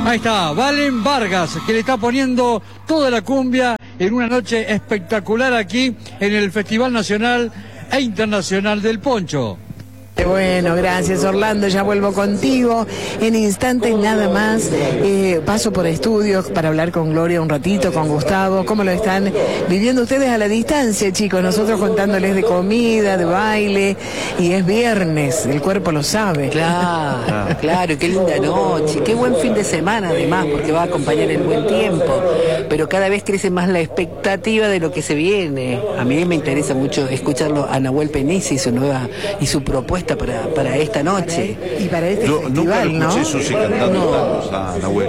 Ahí está, Valen Vargas, que le está poniendo toda la cumbia en una noche espectacular aquí en el Festival Nacional e Internacional del Poncho. Bueno, gracias Orlando, ya vuelvo contigo en instantes nada más. Paso por estudios para hablar con Gloria un ratito, con Gustavo. ¿Cómo lo están viviendo ustedes a la distancia, chicos? Nosotros contándoles de comida, de baile, y es viernes, el cuerpo lo sabe. Claro, claro, qué linda noche, qué buen fin de semana además, porque va a acompañar el buen tiempo, pero cada vez crece más la expectativa de lo que se viene. A mí me interesa mucho escucharlo a Nahuel Penisi y su propuesta para esta noche. Y para este festival, nunca lo escuché Susi cantando tangos a Nahuel,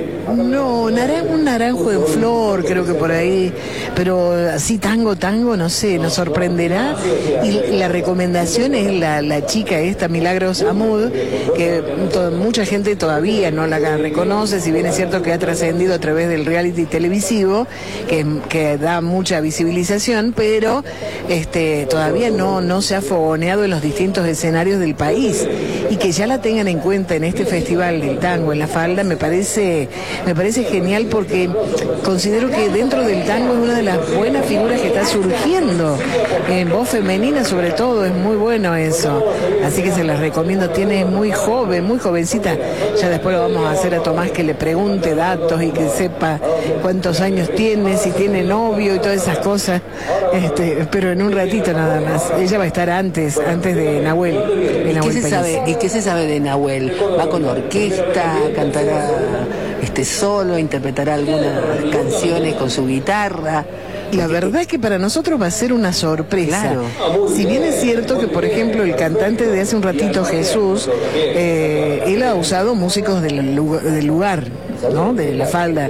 No, un naranjo en flor, creo que por ahí, pero así tango, no sé, nos sorprenderá. Y la recomendación es la chica esta, Milagros Amud, que mucha gente todavía no la reconoce, si bien es cierto que ha trascendido a través del reality televisivo, que da mucha visibilización, pero todavía no se ha fogoneado en los distintos escenarios del país, y que ya la tengan en cuenta en este festival del tango en La Falda me parece genial, porque considero que dentro del tango es una de las buenas figuras que está surgiendo en voz femenina, sobre todo es muy bueno eso, así que se las recomiendo. Tiene muy jovencita, ya después lo vamos a hacer a Tomás que le pregunte datos y que sepa cuántos años tiene, si tiene novio y todas esas cosas, pero en un ratito nada más. Ella va a estar antes de Nahuel. ¿Y qué se sabe de Nahuel? ¿Va con orquesta? ¿Cantará solo? ¿Interpretará algunas canciones con su guitarra? La verdad es que para nosotros va a ser una sorpresa. Claro. Si bien es cierto que, por ejemplo, el cantante de hace un ratito, Jesús, él ha usado músicos del lugar, ¿no? De La Falda,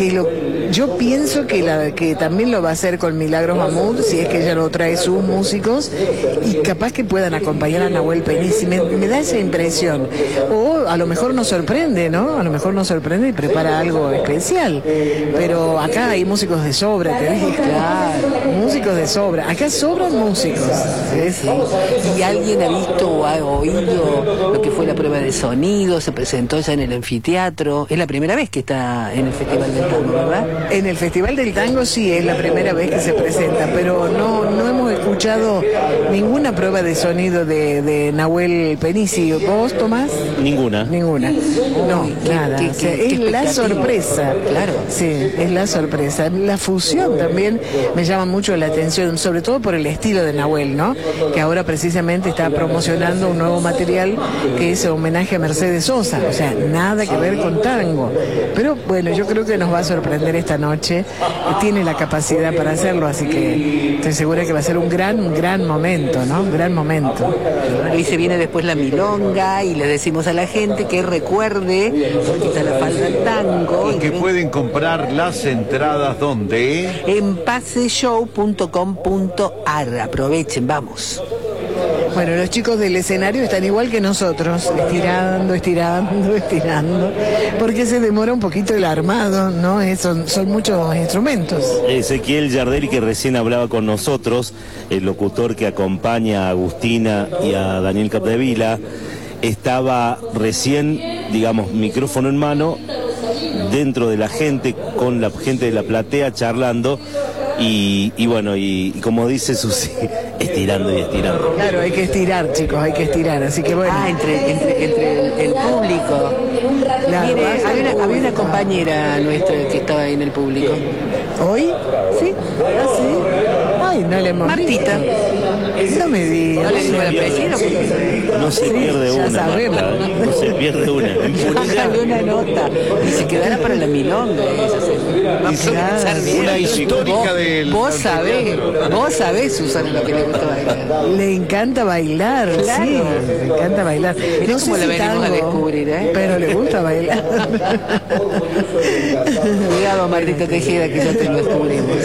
yo pienso que también lo va a hacer con Milagros Mahmoud, si es que ella lo trae sus músicos, y capaz que puedan acompañar a Nahuel Penisi. Me da esa impresión. O a lo mejor nos sorprende, ¿no? A lo mejor nos sorprende y prepara algo especial. Pero acá hay músicos de sobra, te dije. Claro. Músicos de sobra. Acá sobran músicos. Sí. ¿Y alguien ha visto o ha oído lo que fue la prueba de sonido? Se presentó ya en el anfiteatro. Es la primera vez que está en el Festival del Tango, ¿verdad? En el Festival del Tango sí, es la primera vez que se presenta, pero no hemos escuchado ninguna prueba de sonido de Nahuel Penisi. ¿Vos, Tomás? Ninguna. No, nada. Es la sorpresa. Claro. Sí, es la sorpresa. La fusión también me llama mucho la atención, sobre todo por el estilo de Nahuel, ¿no? Que ahora precisamente está promocionando un nuevo material que es homenaje a Mercedes Sosa, o sea, nada que ver con tango. Pero bueno, yo creo que nos va a sorprender esta noche. Tiene la capacidad para hacerlo, así que estoy segura que va a ser un gran momento, ¿no? Un gran momento. Y se viene después la milonga y le decimos a la gente que recuerde, porque está La Falda del Tango. Y que pueden comprar las entradas ¿dónde? En paseshow.com.ar. Aprovechen, vamos. Bueno, los chicos del escenario están igual que nosotros, estirando, porque se demora un poquito el armado, ¿no? Son muchos instrumentos. Ezequiel Yardelli, que recién hablaba con nosotros, el locutor que acompaña a Agustina y a Daniel Capdevila, estaba recién, digamos, micrófono en mano, dentro de la gente, con la gente de la platea charlando. Y bueno, y como dice Susi, estirando. Claro, hay que estirar, chicos, así que bueno. Entre el público. Mire, había una compañera nuestra que estaba ahí en el público. ¿Hoy? Sí. ¿Ah, sí? Ay, no le hemos Martita. visto. No me digas. No le digo el apellido. No se pierde ya una, sabemos. Marta, ¿eh? No se pierde una. Bájale una nota. Y se quedará para la milonga. Va a aprovechar bien. Una histórica del... Vos sabés, Susana, lo que le gusta bailar. Le encanta bailar, Claro. sí, le encanta bailar. Mirá cómo la venimos a descubrir, ¿eh? Pero le gusta bailar. Cuidado, Martita Tejeda, que ya te lo descubrimos.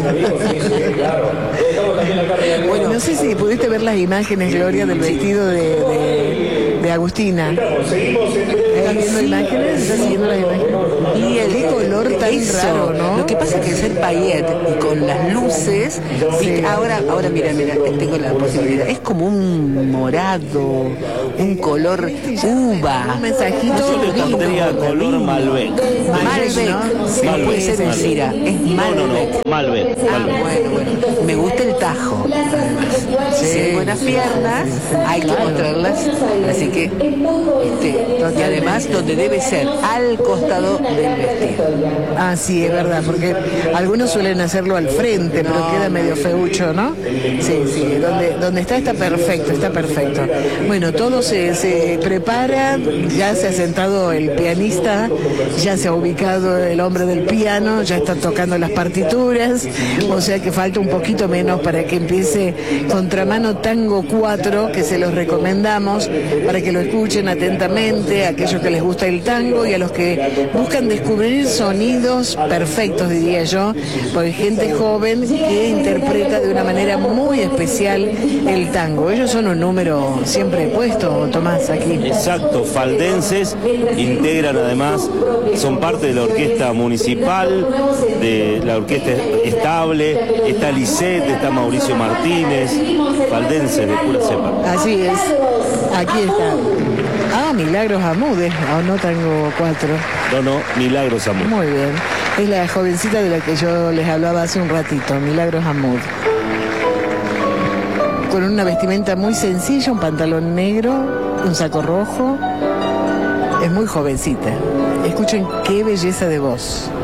Bueno, no sé si pudiste ver las imágenes, Gloria, del vestido de Agustina. ¿Estás viendo imágenes? ¿Estás siguiendo las imágenes? Y qué color tan raro, ¿no? Lo que pasa es que ser payet y con las luces, Sí. ahora mira, tengo la posibilidad. Es como un morado, un color uva. Un mensajito. Yo le pondría color Malbec. Malbec, ¿no? Sí, no puede ser sí, sí. Elvira, es Malbec. Malbec. Ah, bueno. Me gusta el tajo, además. Si hay buenas piernas, hay que mostrarlas. Así que, y además donde debe ser, al costado del vestido. Ah, sí, es verdad, porque algunos suelen hacerlo al frente, pero queda medio feucho, ¿no? Sí, donde está perfecto, está perfecto. Bueno, todo se prepara, ya se ha sentado el pianista, ya se ha ubicado el hombre del piano, ya está tocando las partituras, o sea que falta un poquito menos para que empiece Contramano Tango 4, que se los recomendamos para que lo escuchen atentamente, a aquellos que les gusta el tango y a los que buscan descubrir sonidos perfectos, diría yo, porque gente joven que interpreta de una manera muy especial el tango. Ellos son un número siempre puesto, Tomás, aquí. Exacto, faldenses, integran además, son parte de la orquesta municipal, de la orquesta estable, está Lisette, está Mauricio Martínez, faldenses de pura cepa. Así es, aquí está. Ah, Milagros Amudes, no Tango 4. No, Milagros Amor. Muy bien. Es la jovencita de la que yo les hablaba hace un ratito, Milagros Amud. Con una vestimenta muy sencilla, un pantalón negro, un saco rojo. Es muy jovencita. Escuchen qué belleza de voz.